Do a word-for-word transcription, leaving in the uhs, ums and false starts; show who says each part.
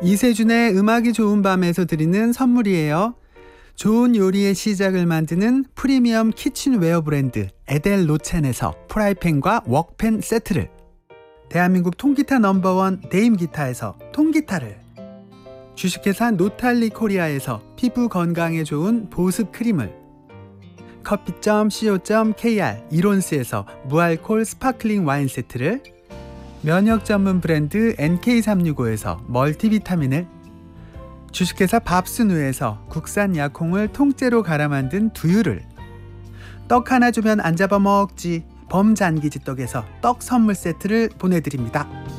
Speaker 1: 이세준의 음악이 좋은 밤에서 드리는 선물이에요. 좋은 요리의 시작을 만드는 프리미엄 키친웨어 브랜드 에델 로첸에서 프라이팬과 웍팬 세트를, 대한민국 통기타 넘버원 네임기타에서 통기타를, 주식회사 노탈리 코리아에서 피부 건강에 좋은 보습 크림을, 커피 점 씨오 점 케이알 이론스에서 무알콜 스파클링 와인 세트를, 면역 전문 브랜드 엔케이 삼육오에서 멀티비타민을, 주식회사 밥스누에서 국산 약콩을 통째로 갈아 만든 두유를, 떡 하나 주면 안 잡아먹지 범잔기지 떡에서 떡 선물 세트를 보내드립니다.